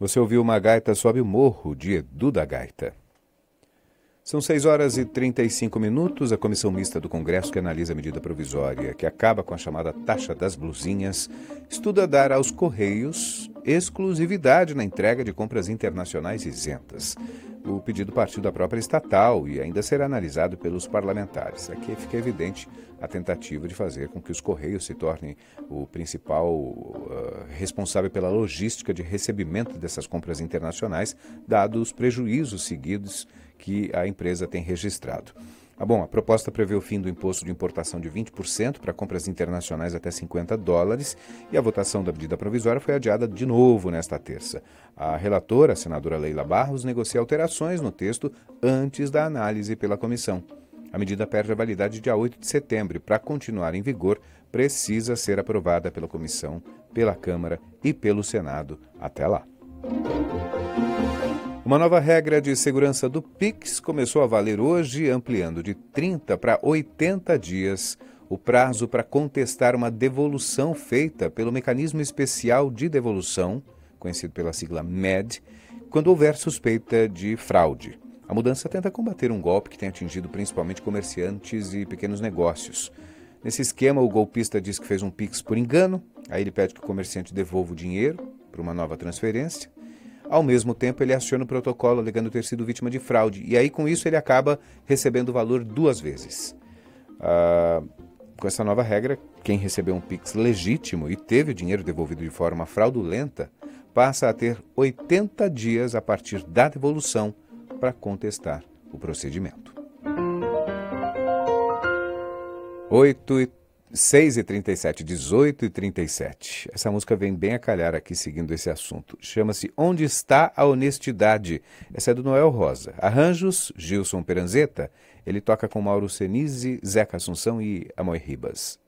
Você ouviu Uma Gaita Sobe o Morro, de Edu da Gaita. São 6 horas e 35 minutos. A Comissão Mista do Congresso, que analisa a medida provisória que acaba com a chamada taxa das blusinhas, estuda dar aos Correios exclusividade na entrega de compras internacionais isentas. O pedido partiu da própria estatal e ainda será analisado pelos parlamentares. Aqui fica evidente a tentativa de fazer com que os Correios se tornem o principal responsável pela logística de recebimento dessas compras internacionais, dados os prejuízos seguidos que a empresa tem registrado. A proposta prevê o fim do imposto de importação de 20% para compras internacionais até $50 e a votação da medida provisória foi adiada de novo nesta terça. A relatora, a senadora Leila Barros, negocia alterações no texto antes da análise pela comissão. A medida perde a validade dia 8 de setembro e, para continuar em vigor, precisa ser aprovada pela comissão, pela Câmara e pelo Senado até lá. Uma nova regra de segurança do Pix começou a valer hoje, ampliando de 30 para 80 dias o prazo para contestar uma devolução feita pelo Mecanismo Especial de Devolução, conhecido pela sigla MED, quando houver suspeita de fraude. A mudança tenta combater um golpe que tem atingido principalmente comerciantes e pequenos negócios. Nesse esquema, o golpista diz que fez um Pix por engano, aí ele pede que o comerciante devolva o dinheiro para uma nova transferência. Ao mesmo tempo, ele aciona o protocolo alegando ter sido vítima de fraude. E aí, com isso, ele acaba recebendo o valor 2 vezes. Com essa nova regra, quem recebeu um Pix legítimo e teve o dinheiro devolvido de forma fraudulenta passa a ter 80 dias a partir da devolução para contestar o procedimento. 6h37, 18h37. Essa música vem bem a calhar aqui seguindo esse assunto. Chama-se Onde Está a Honestidade? Essa é do Noel Rosa. Arranjos, Gilson Peranzeta. Ele toca com Mauro Senise, Zeca Assunção e Amor Ribas.